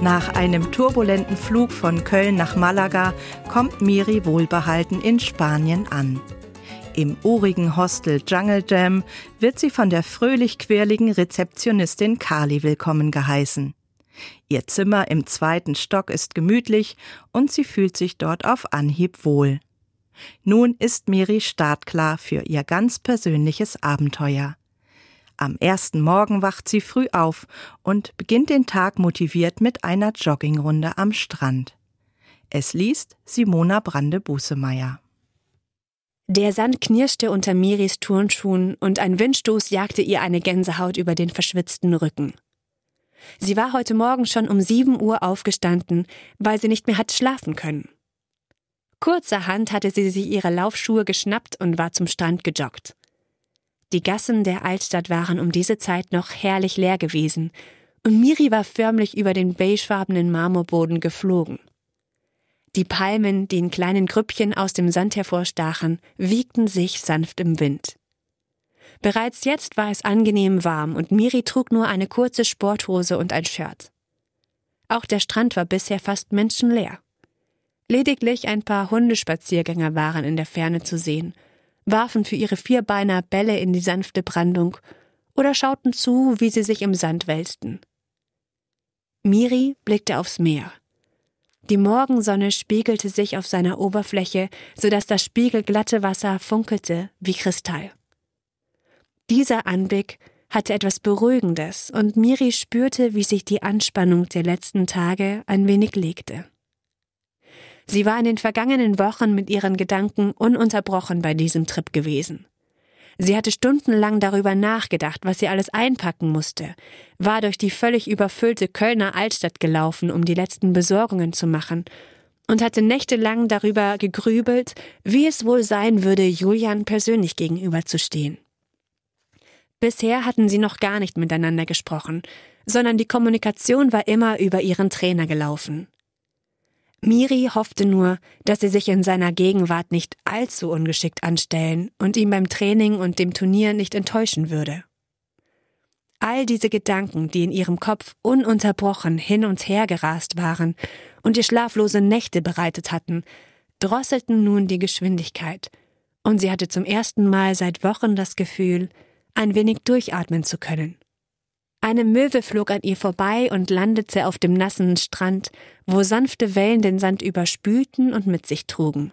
Nach einem turbulenten Flug von Köln nach Malaga kommt Miri wohlbehalten in Spanien an. Im urigen Hostel Jungle Jam wird sie von der fröhlich-quirligen Rezeptionistin Carly willkommen geheißen. Ihr Zimmer im 2. Stock ist gemütlich und sie fühlt sich dort auf Anhieb wohl. Nun ist Miri startklar für ihr ganz persönliches Abenteuer. Am ersten Morgen wacht sie früh auf und beginnt den Tag motiviert mit einer Joggingrunde am Strand. Es liest Simona Brande-Busemeyer. Der Sand knirschte unter Miris Turnschuhen und ein Windstoß jagte ihr eine Gänsehaut über den verschwitzten Rücken. Sie war heute Morgen schon um 7 Uhr aufgestanden, weil sie nicht mehr hat schlafen können. Kurzerhand hatte sie sich ihre Laufschuhe geschnappt und war zum Strand gejoggt. Die Gassen der Altstadt waren um diese Zeit noch herrlich leer gewesen und Miri war förmlich über den beigefarbenen Marmorboden geflogen. Die Palmen, die in kleinen Grüppchen aus dem Sand hervorstachen, wiegten sich sanft im Wind. Bereits jetzt war es angenehm warm und Miri trug nur eine kurze Sporthose und ein Shirt. Auch der Strand war bisher fast menschenleer. Lediglich ein paar Hundespaziergänger waren in der Ferne zu sehen, warfen für ihre Vierbeiner Bälle in die sanfte Brandung oder schauten zu, wie sie sich im Sand wälzten. Miri blickte aufs Meer. Die Morgensonne spiegelte sich auf seiner Oberfläche, sodass das spiegelglatte Wasser funkelte wie Kristall. Dieser Anblick hatte etwas Beruhigendes und Miri spürte, wie sich die Anspannung der letzten Tage ein wenig legte. Sie war in den vergangenen Wochen mit ihren Gedanken ununterbrochen bei diesem Trip gewesen. Sie hatte stundenlang darüber nachgedacht, was sie alles einpacken musste, war durch die völlig überfüllte Kölner Altstadt gelaufen, um die letzten Besorgungen zu machen, und hatte nächtelang darüber gegrübelt, wie es wohl sein würde, Julian persönlich gegenüberzustehen. Bisher hatten sie noch gar nicht miteinander gesprochen, sondern die Kommunikation war immer über ihren Trainer gelaufen. Miri hoffte nur, dass sie sich in seiner Gegenwart nicht allzu ungeschickt anstellen und ihn beim Training und dem Turnier nicht enttäuschen würde. All diese Gedanken, die in ihrem Kopf ununterbrochen hin und her gerast waren und ihr schlaflose Nächte bereitet hatten, drosselten nun die Geschwindigkeit, und sie hatte zum ersten Mal seit Wochen das Gefühl, ein wenig durchatmen zu können. Eine Möwe flog an ihr vorbei und landete auf dem nassen Strand, wo sanfte Wellen den Sand überspülten und mit sich trugen.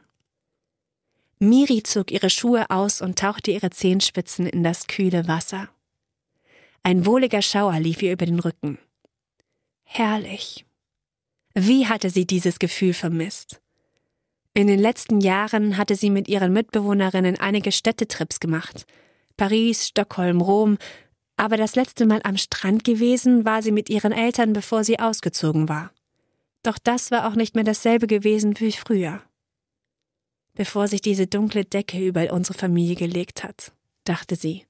Miri zog ihre Schuhe aus und tauchte ihre Zehenspitzen in das kühle Wasser. Ein wohliger Schauer lief ihr über den Rücken. Herrlich. Wie hatte sie dieses Gefühl vermisst? In den letzten Jahren hatte sie mit ihren Mitbewohnerinnen einige Städtetrips gemacht. Paris, Stockholm, Rom. Aber das letzte Mal am Strand gewesen war sie mit ihren Eltern, bevor sie ausgezogen war. Doch das war auch nicht mehr dasselbe gewesen wie früher. Bevor sich diese dunkle Decke über unsere Familie gelegt hat, dachte sie.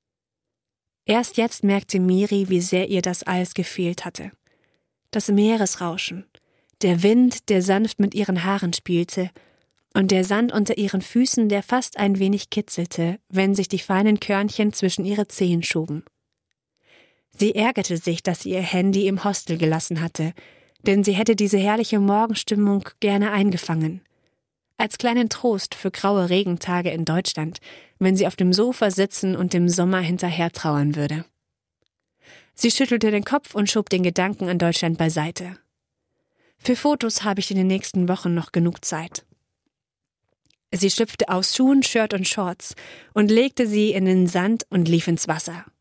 Erst jetzt merkte Miri, wie sehr ihr das alles gefehlt hatte. Das Meeresrauschen, der Wind, der sanft mit ihren Haaren spielte, und der Sand unter ihren Füßen, der fast ein wenig kitzelte, wenn sich die feinen Körnchen zwischen ihre Zehen schoben. Sie ärgerte sich, dass sie ihr Handy im Hostel gelassen hatte, denn sie hätte diese herrliche Morgenstimmung gerne eingefangen. Als kleinen Trost für graue Regentage in Deutschland, wenn sie auf dem Sofa sitzen und dem Sommer hinterher trauern würde. Sie schüttelte den Kopf und schob den Gedanken an Deutschland beiseite. Für Fotos habe ich in den nächsten Wochen noch genug Zeit. Sie schlüpfte aus Schuhen, Shirt und Shorts und legte sie in den Sand und lief ins Wasser.